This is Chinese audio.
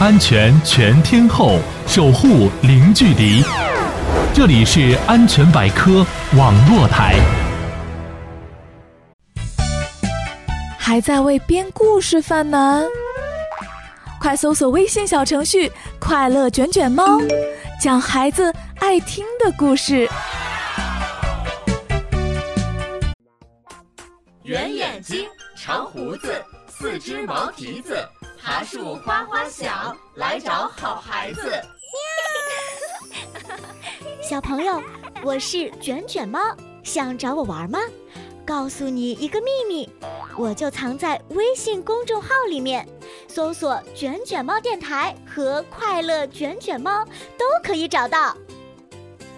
安全全天候，守护零距离。这里是安全百科网络台。 还在为编故事犯难？快搜索微信小程序“快乐卷卷猫”，讲孩子爱听的故事。 圆眼睛，长胡子，四只毛蹄子，爬树哗哗响，来找好孩子。 小朋友，我是卷卷猫，想找我玩吗？告诉你一个秘密，我就藏在微信公众号里面，搜索卷卷猫电台和快乐卷卷猫都可以找到。